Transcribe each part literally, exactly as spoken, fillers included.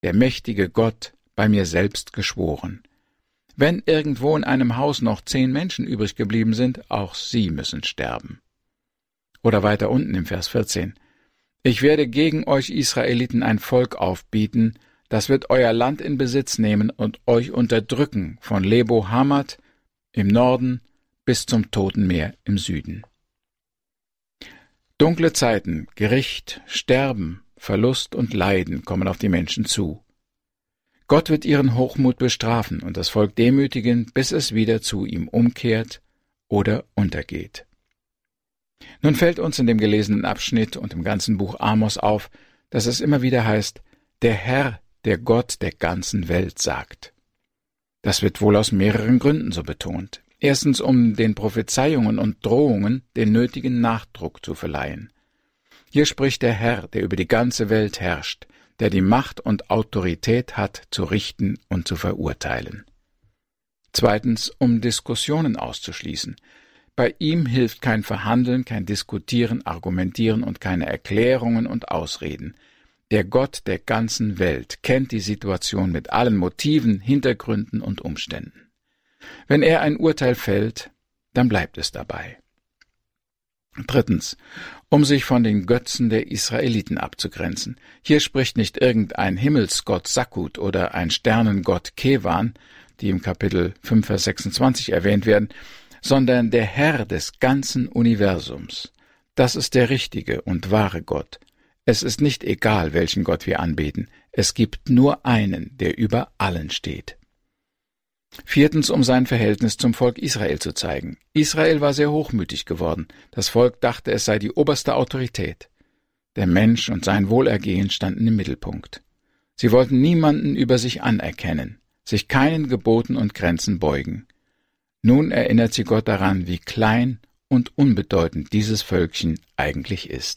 der mächtige Gott, bei mir selbst geschworen. Wenn irgendwo in einem Haus noch zehn Menschen übrig geblieben sind, auch sie müssen sterben. Oder weiter unten im Vers vierzehn. Ich werde gegen euch Israeliten ein Volk aufbieten, das wird euer Land in Besitz nehmen und euch unterdrücken, von Lebo Hamat im Norden bis zum Toten Meer im Süden. Dunkle Zeiten, Gericht, Sterben, Verlust und Leiden kommen auf die Menschen zu. Gott wird ihren Hochmut bestrafen und das Volk demütigen, bis es wieder zu ihm umkehrt oder untergeht. Nun fällt uns in dem gelesenen Abschnitt und im ganzen Buch Amos auf, dass es immer wieder heißt, der Herr, der Gott der ganzen Welt sagt. Das wird wohl aus mehreren Gründen so betont. Erstens, um den Prophezeiungen und Drohungen den nötigen Nachdruck zu verleihen. Hier spricht der Herr, der über die ganze Welt herrscht, der die Macht und Autorität hat, zu richten und zu verurteilen. Zweitens, um Diskussionen auszuschließen. Bei ihm hilft kein Verhandeln, kein Diskutieren, Argumentieren und keine Erklärungen und Ausreden. Der Gott der ganzen Welt kennt die Situation mit allen Motiven, Hintergründen und Umständen. Wenn er ein Urteil fällt, dann bleibt es dabei. Drittens, um sich von den Götzen der Israeliten abzugrenzen. Hier spricht nicht irgendein Himmelsgott Sakut oder ein Sternengott Kewan, die im Kapitel fünf, Vers sechsundzwanzig erwähnt werden, sondern der Herr des ganzen Universums. Das ist der richtige und wahre Gott. Es ist nicht egal, welchen Gott wir anbeten. Es gibt nur einen, der über allen steht. Viertens, um sein Verhältnis zum Volk Israel zu zeigen. Israel war sehr hochmütig geworden. Das Volk dachte, es sei die oberste Autorität. Der Mensch und sein Wohlergehen standen im Mittelpunkt. Sie wollten niemanden über sich anerkennen, sich keinen Geboten und Grenzen beugen. Nun erinnert sie Gott daran, wie klein und unbedeutend dieses Völkchen eigentlich ist.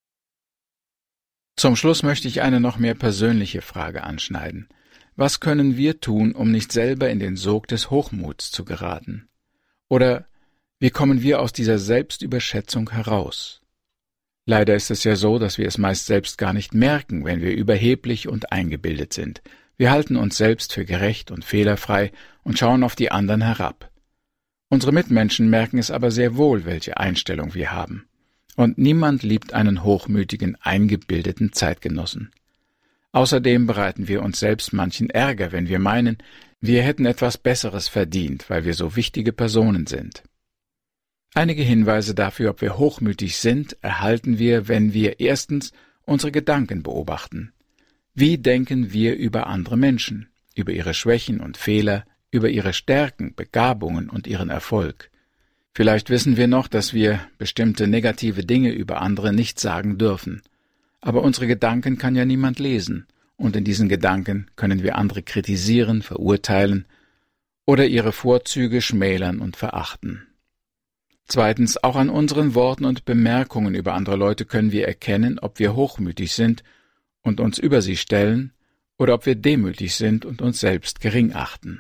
Zum Schluss möchte ich eine noch mehr persönliche Frage anschneiden. Was können wir tun, um nicht selber in den Sog des Hochmuts zu geraten? Oder wie kommen wir aus dieser Selbstüberschätzung heraus? Leider ist es ja so, dass wir es meist selbst gar nicht merken, wenn wir überheblich und eingebildet sind. Wir halten uns selbst für gerecht und fehlerfrei und schauen auf die anderen herab. Unsere Mitmenschen merken es aber sehr wohl, welche Einstellung wir haben. Und niemand liebt einen hochmütigen, eingebildeten Zeitgenossen. Außerdem bereiten wir uns selbst manchen Ärger, wenn wir meinen, wir hätten etwas Besseres verdient, weil wir so wichtige Personen sind. Einige Hinweise dafür, ob wir hochmütig sind, erhalten wir, wenn wir erstens unsere Gedanken beobachten. Wie denken wir über andere Menschen, über ihre Schwächen und Fehler, über ihre Stärken, Begabungen und ihren Erfolg? Vielleicht wissen wir noch, dass wir bestimmte negative Dinge über andere nicht sagen dürfen. Aber unsere Gedanken kann ja niemand lesen, und in diesen Gedanken können wir andere kritisieren, verurteilen oder ihre Vorzüge schmälern und verachten. Zweitens, auch an unseren Worten und Bemerkungen über andere Leute können wir erkennen, ob wir hochmütig sind und uns über sie stellen oder ob wir demütig sind und uns selbst gering achten.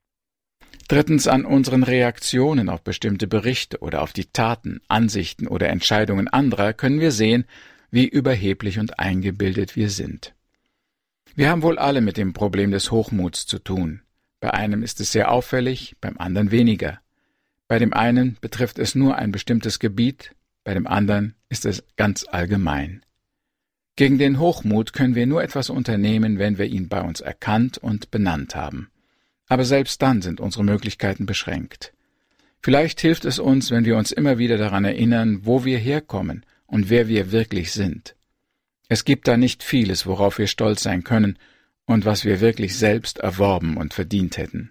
Drittens, an unseren Reaktionen auf bestimmte Berichte oder auf die Taten, Ansichten oder Entscheidungen anderer können wir sehen, wie überheblich und eingebildet wir sind. Wir haben wohl alle mit dem Problem des Hochmuts zu tun. Bei einem ist es sehr auffällig, beim anderen weniger. Bei dem einen betrifft es nur ein bestimmtes Gebiet, bei dem anderen ist es ganz allgemein. Gegen den Hochmut können wir nur etwas unternehmen, wenn wir ihn bei uns erkannt und benannt haben. Aber selbst dann sind unsere Möglichkeiten beschränkt. Vielleicht hilft es uns, wenn wir uns immer wieder daran erinnern, wo wir herkommen und wer wir wirklich sind. Es gibt da nicht vieles, worauf wir stolz sein können und was wir wirklich selbst erworben und verdient hätten.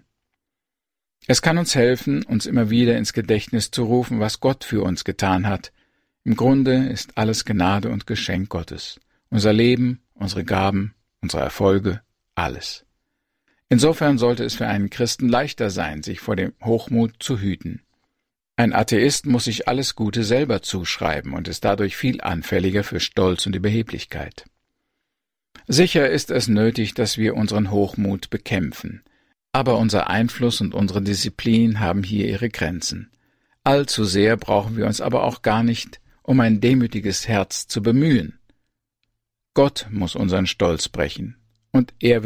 Es kann uns helfen, uns immer wieder ins Gedächtnis zu rufen, was Gott für uns getan hat. Im Grunde ist alles Gnade und Geschenk Gottes. Unser Leben, unsere Gaben, unsere Erfolge, alles. Insofern sollte es für einen Christen leichter sein, sich vor dem Hochmut zu hüten. Ein Atheist muss sich alles Gute selber zuschreiben und ist dadurch viel anfälliger für Stolz und Überheblichkeit. Sicher ist es nötig, dass wir unseren Hochmut bekämpfen, aber unser Einfluss und unsere Disziplin haben hier ihre Grenzen. Allzu sehr brauchen wir uns aber auch gar nicht um ein demütiges Herz zu bemühen. Gott muss unseren Stolz brechen, und er